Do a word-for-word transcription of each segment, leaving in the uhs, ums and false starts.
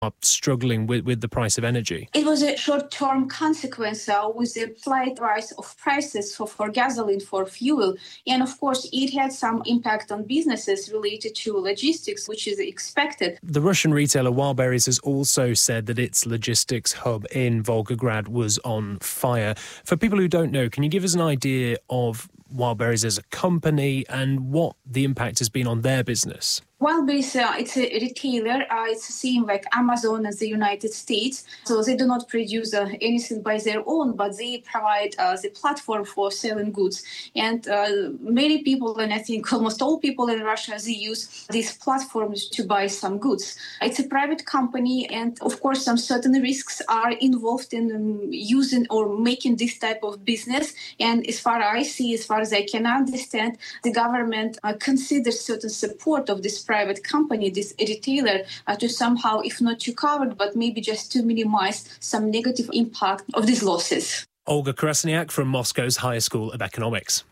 are struggling with, with the price of energy? It was a short-term consequence uh, with the slight rise of prices for, for gasoline, for fuel. And of course, it had some impact on businesses related to logistics, which is expected. The Russian retailer Wildberries has also said that its logistics hub in Volgograd was on fire. For people who don't know, can you give us an idea of Wildberries as a company and what the impact has been on their business? Wildberries, uh, it's a retailer. Uh, it's the same like Amazon in the United States. So they do not produce uh, anything by their own, but they provide uh, the platform for selling goods. And uh, many people, and I think almost all people in Russia, they use these platforms to buy some goods. It's a private company, and of course, some certain risks are involved in um, using or making this type of business. And as far as I see, as far as I can understand, the government uh, considers certain support of this private company, this retailer, uh, to somehow, if not to cover, but maybe just to minimize some negative impact of these losses. Olga Krasniak from Moscow's Higher School of Economics.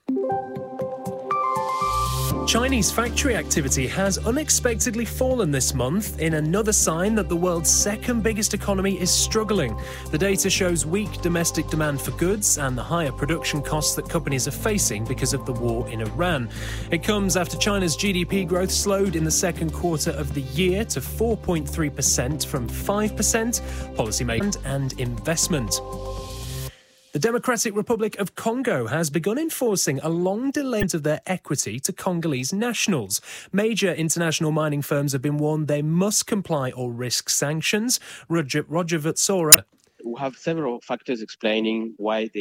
Chinese factory activity has unexpectedly fallen this month in another sign that the world's second biggest economy is struggling. The data shows weak domestic demand for goods and the higher production costs that companies are facing because of the war in Iran. It comes after China's G D P growth slowed in the second quarter of the year to four point three percent from five percent, policymaking and investment. The Democratic Republic of Congo has begun enforcing a long delay of their equity to Congolese nationals. Major international mining firms have been warned they must comply or risk sanctions. Roger, Roger Vatsora. We have several factors explaining why they